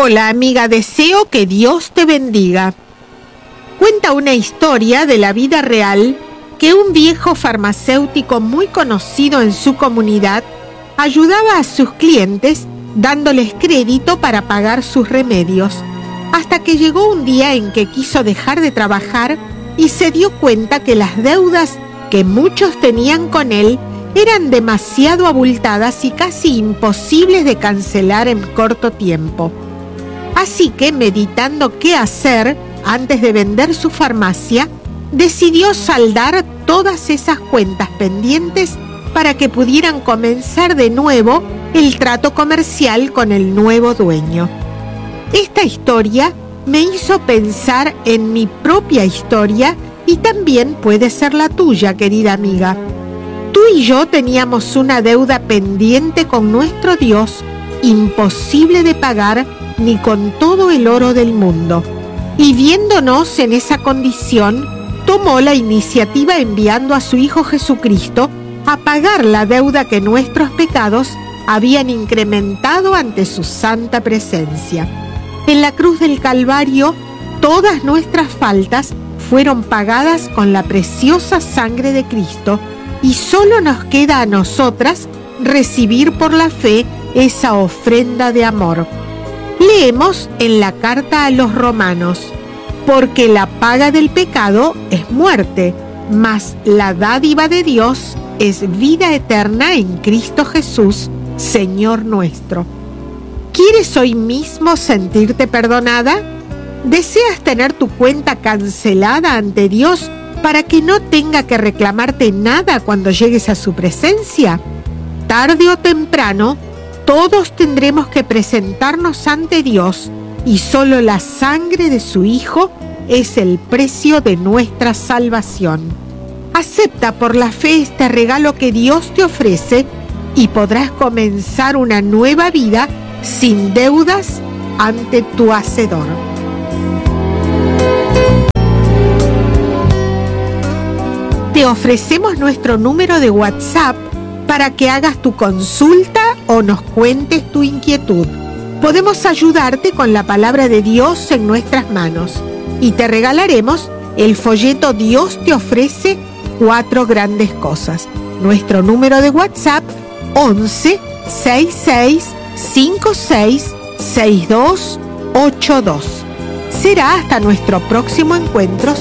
Hola amiga, deseo que Dios te bendiga. Cuenta una historia de la vida real que un viejo farmacéutico muy conocido en su comunidad ayudaba a sus clientes dándoles crédito para pagar sus remedios, hasta que llegó un día en que quiso dejar de trabajar y se dio cuenta que las deudas que muchos tenían con él eran demasiado abultadas y casi imposibles de cancelar en corto tiempo. Así que, meditando qué hacer antes de vender su farmacia, decidió saldar todas esas cuentas pendientes para que pudieran comenzar de nuevo el trato comercial con el nuevo dueño. Esta historia me hizo pensar en mi propia historia y también puede ser la tuya, querida amiga. Tú y yo teníamos una deuda pendiente con nuestro Dios, imposible de pagar ni con todo el oro del mundo. Y viéndonos en esa condición, tomó la iniciativa enviando a su Hijo Jesucristo a pagar la deuda que nuestros pecados habían incrementado ante su santa presencia. En la cruz del Calvario, todas nuestras faltas fueron pagadas con la preciosa sangre de Cristo y solo nos queda a nosotras recibir por la fe esa ofrenda de amor. Leemos en la carta a los Romanos: porque la paga del pecado es muerte, mas la dádiva de Dios es vida eterna en Cristo Jesús, Señor nuestro. ¿Quieres hoy mismo sentirte perdonada? ¿Deseas tener tu cuenta cancelada ante Dios para que no tenga que reclamarte nada cuando llegues a su presencia? Tarde o temprano, todos tendremos que presentarnos ante Dios y solo la sangre de su Hijo es el precio de nuestra salvación. Acepta por la fe este regalo que Dios te ofrece y podrás comenzar una nueva vida sin deudas ante tu Hacedor. Te ofrecemos nuestro número de WhatsApp para que hagas tu consulta o nos cuentes tu inquietud. Podemos ayudarte con la palabra de Dios en nuestras manos y te regalaremos el folleto Dios te ofrece 4 grandes cosas. Nuestro número de WhatsApp 11 66 56 62 82. Será hasta nuestro próximo encuentro.